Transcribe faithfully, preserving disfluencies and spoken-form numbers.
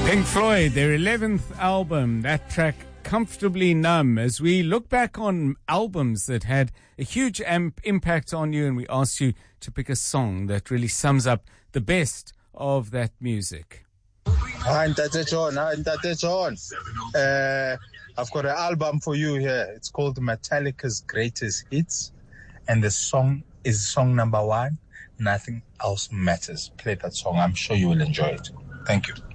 Pink Floyd, their eleventh album, that track Comfortably Numb. As we look back on albums that had a huge amp impact on you, and we asked you to pick a song that really sums up the best of that music. Hi, Ntate John. Hi, Ntate John. Uh, I've got an album for you here. It's called Metallica's Greatest Hits, and the song is song number one, Nothing Else Matters. Play that song. I'm sure you will enjoy it. Thank you.